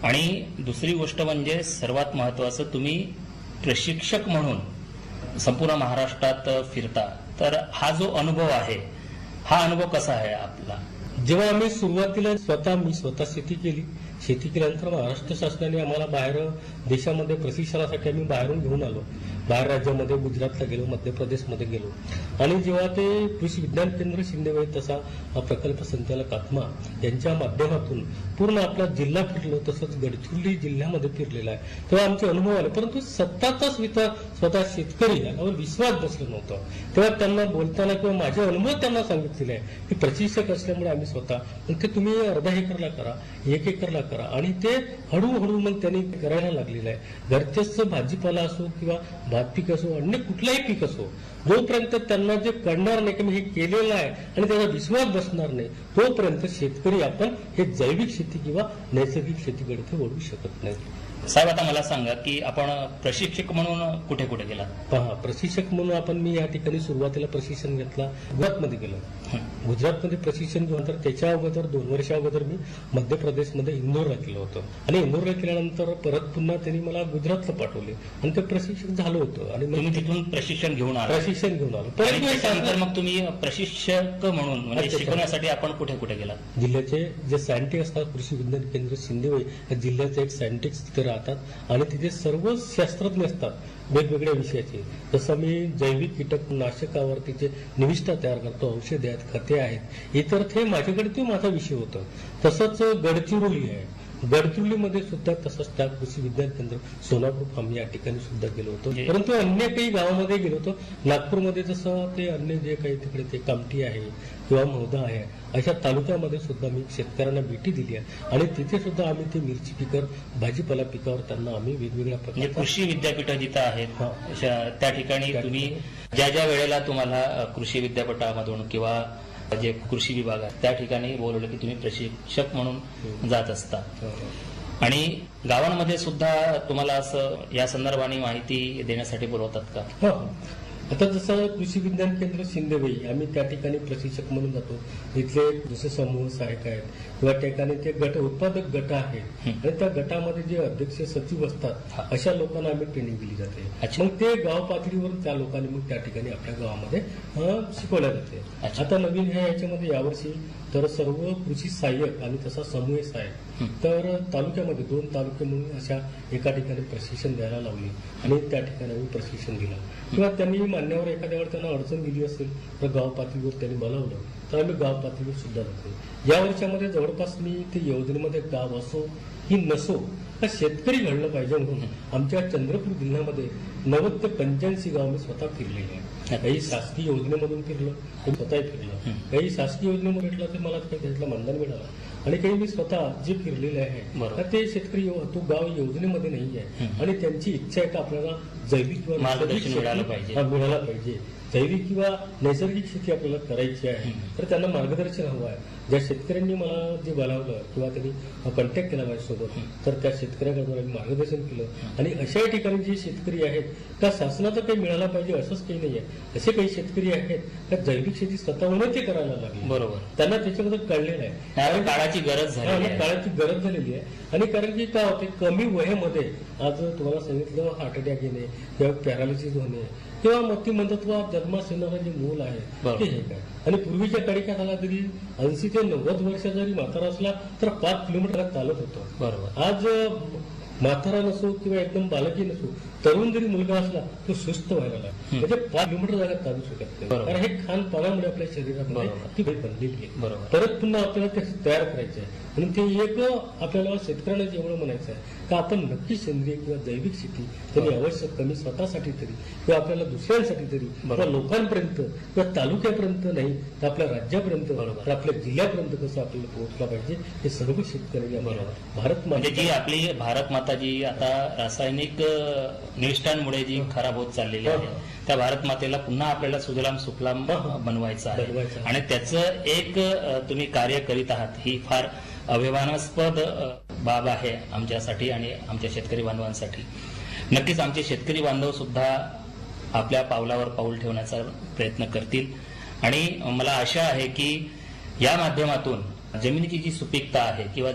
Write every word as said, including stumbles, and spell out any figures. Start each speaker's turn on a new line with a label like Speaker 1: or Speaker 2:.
Speaker 1: आणि दुसरी गोष्ट म्हणजे सर्वात महत्वाचं, तुम्ही प्रशिक्षक म्हणून संपूर्ण महाराष्ट्रात फिरता, तर हा जो अनुभव आहे, हा अनुभव कसा आहे आपला?
Speaker 2: जेव्हा आम्ही सुरुवातीला स्वतः मी स्वतः शेती केली, शेती केल्यानंतर महाराष्ट्र शासनाने आम्हाला बाहेर देशामध्ये प्रशिक्षणासाठी आम्ही बाहेरून घेऊन आलो. बाहेर राज्यामध्ये गुजरातला गेलो, मध्य प्रदेशमध्ये गेलो. आणि जेव्हा ते कृषी विज्ञान केंद्र शिंदेवाई तसा प्रकल्प संचालक आत्मा यांच्या माध्यमातून पूर्ण आपला जिल्हा फिरलो, तसंच गडचिरोली जिल्ह्यामध्ये फिरलेला आहे, तेव्हा आमचे अनुभव आले. परंतु सत्ताचा स्वतः शेतकरी यावर विश्वास बसला नव्हता. तेव्हा त्यांना बोलताना किंवा माझे अनुभव त्यांना सांगितलेले आहे की प्रशिक्षक असल्यामुळे आम्ही स्वतः मग ते तुम्ही अर्धा एकरला करा, एक एकरला करा. आणि ते हळूहळू मग त्यांनी करायला लागलेलं आहे. घरचेच भाजीपाला असो किंवा भात पीक असो, अन्य कुठलाही पीक असो, जोपर्यंत त्यांना जे कळणार नाही की मी हे केलेलं आहे आणि त्याचा विश्वास बसणार नाही, तोपर्यंत शेतकरी आपण हे जैविक शेती किंवा नैसर्गिक शेतीकडे ते वळू शकत नाही.
Speaker 1: साहेब, आता मला सांगा की आपण प्रशिक्षक म्हणून कुठे कुठे गेला?
Speaker 2: पहा, प्रशिक्षक म्हणून आपण मी या ठिकाणी सुरुवातीला प्रशिक्षण घेतला गुजरातमध्ये गेलो. गुजरातमध्ये प्रशिक्षण घेऊनंतर त्याच्या अगोदर दोन वर्षा अगोदर मी मध्य प्रदेशमध्ये इंदोरला केलं होतं. आणि इंदोरला केल्यानंतर परत पुन्हा त्यांनी मला गुजरातला पाठवले आणि ते प्रशिक्षण झालं होतं. आणि
Speaker 1: तुम्ही तिथून प्रशिक्षण घेऊन आला?
Speaker 2: प्रशिक्षण घेऊन आलो.
Speaker 1: त्याच्यानंतर मग तुम्ही प्रशिक्षक म्हणून म्हणजे शिकवण्यासाठी आपण कुठे कुठे गेला?
Speaker 2: जिल्ह्याचे जे सायंटिस्ट असतात, कृषी विज्ञान केंद्र शिंदेवाई या जिल्ह्याचे एक सायंटिस्ट तिथे राहतात आणि तिथे सर्व शास्त्रज्ञ असतात वेगवेगळ्या विषयाचे. जसं मी जैविक कीटकनाशकावरतीचे निविष्ठा तयार करतो, औषधे आहेत, खते आहेत, इतर ते माझ्याकडे ते माझा विषय होता. तसंच गडचिरोली आहे, गडचिरोलीमध्ये सुद्धा तसंच त्या कृषी विज्ञान केंद्र सोलापूर आम्ही या ठिकाणी सुद्धा गेलो होतो. परंतु अन्य काही गावामध्ये गेलो होतो. नागपूरमध्ये जसं ते अन्य जे काही तिकडे ते कामठी आहे किंवा मौदा आहे, अशा तालुक्यामध्ये सुद्धा मी शेतकऱ्यांना भेटी दिली आहे. आणि तिथे सुद्धा आम्ही ते मिरची पिकर, भाजीपाला पिकावर त्यांना आम्ही वेगवेगळ्या प्रकारे
Speaker 1: कृषी विद्यापीठं जिथं आहेत त्या ठिकाणी तुम्ही ज्या ज्या वेळेला तुम्हाला कृषी विद्यापीठामधून किंवा जे कृषी विभाग आहे त्या ठिकाणी बोलवलं की तुम्ही प्रशिक्षक म्हणून जात असता. आणि गावांमध्ये सुद्धा तुम्हाला असं या संदर्भाने माहिती देण्यासाठी बोलवतात का?
Speaker 2: आता जसं कृषी विज्ञान केंद्र शिंदेवाई आम्ही त्या ठिकाणी प्रशिक्षक म्हणून जातो. इथले जसे समूह सहायक आहेत किंवा ठिकाणी ते गट उत्पादक गट आहेत आणि त्या गटामध्ये जे अध्यक्ष सचिव असतात अशा लोकांना आम्ही ट्रेनिंग दिली जाते. मग ते गाव पातळीवर त्या लोकांनी मग त्या ठिकाणी आपल्या गावामध्ये शिकवल्या जाते. आता नवीन ह्या याच्यामध्ये यावर्षी तर सर्व कृषी सहाय्यक आणि तसा समूह सहाय्यक तर तालुक्यामध्ये दोन तालुके म्हणून अशा एका ठिकाणी प्रशिक्षण द्यायला लावले आणि त्या ठिकाणी आम्ही प्रशिक्षण दिलं. किंवा त्यांनी मान्यवर एखाद्यावर त्यांना अडचण दिली असेल तर गाव पातळीवर त्यांनी बोलावलं तर आम्ही गाव पातळीवर सुद्धा जातो. या वर्षामध्ये जवळपास मी ते योजनेमध्ये गाव असो की नसो तर शेतकरी घडलं पाहिजे म्हणून आमच्या चंद्रपूर जिल्ह्यामध्ये नव्वद ते पंच्याऐंशी गाव मी स्वतः फिरलेले आहे. काही शासकीय योजनेमधून फिरलं, काही स्वतः फिरलं. काही शासकीय योजनेमध्ये भेटलं तर मला त्यातलं मानधन मिळालं आणि काही मी स्वतः जे फिरलेले आहे तर ते शेतकरी तो गाव योजनेमध्ये नाही आहे आणि त्यांची इच्छा आहे की आपल्याला जैविक
Speaker 1: मार्गदर्शन मिळालं पाहिजे
Speaker 2: मिळाला पाहिजे जैविक किंवा नैसर्गिक शेती आपल्याला करायची आहे तर त्यांना मार्गदर्शन हवं आहे. ज्या शेतकऱ्यांनी मला जे बोलावलं किंवा त्यांनी कॉन्टॅक्ट केला माझ्यासोबत तर त्या शेतकऱ्याकडून आम्ही मार्गदर्शन केलं. आणि अशा ठिकाणी जे शेतकरी आहेत त्या शासनाचं काही मिळायला पाहिजे असंच काही नाही आहे. असे काही शेतकरी आहेत त्या जैविक शेती स्वतःहून ते करायला लागले.
Speaker 1: बरोबर,
Speaker 2: त्यांना त्याच्याबद्दल कळलेलं आहे.
Speaker 1: काळाची गरज झाली
Speaker 2: काळाची गरज झालेली आहे. आणि कारण की काय होते कमी वयामध्ये आज तुम्हाला सांगितलं हार्ट अटॅक येणे किंवा पॅरालिसिस होणे किंवा मतिमंदत्व जन्मास येणारं जे मूल आहे ते हे काय. आणि पूर्वीच्या काळी काय झाला तरी ऐंशी ते नव्वद वर्ष जरी म्हातारा असला तर पाच किलोमीटर चालत होतो.
Speaker 1: बरोबर,
Speaker 2: आज म्हातारा नसो किंवा एकदम बालकी नसो तरुण जरी मुलगा असला तो सुस्त व्हायला लागला म्हणजे पाच किलोमीटर जागा चालू शकत नाही. कारण हे खान पानामुळे आपल्या शरीरामध्ये ती बनलेली आहे. परत पुन्हा आपल्याला ते तयार करायचं आहे. म्हणून ते एक आपल्याला शेतकऱ्यांना एवढं म्हणायचं आहे का आपण नक्की सेंद्रिय किंवा जैविक शेती त्यांनी आवश्यक कमी स्वतःसाठी तरी किंवा आपल्याला दुसऱ्यांसाठी तरी किंवा लोकांपर्यंत किंवा तालुक्यापर्यंत नाही तर आपल्या राज्यापर्यंत तर आपल्या जिल्ह्यापर्यंत कसं आपल्याला पोहोचला पाहिजे हे सर्व शेतकरी भारत
Speaker 1: म्हणजे जी आपली भारत माता जी आता रासायनिक निविष्ठांमुळे जी खराब होत चाललेली आहे त्या भारत मातेला पुन्हा आपल्याला सुजलाम सुफलाम बनवायचं आहे. आणि त्याचं एक तुम्ही कार्य करीत आहात ही फार अभिमानास्पद बाब आहे आमच्यासाठी आणि आमच्या शेतकरी बांधवांसाठी. नक्कीच आमचे शेतकरी बांधव सुद्धा आपल्या पावलावर पाऊल ठेवण्याचा प्रयत्न करतील. आणि मला आशा आहे की या माध्यमातून जमिनीची जी सुपीकता आहे किंवा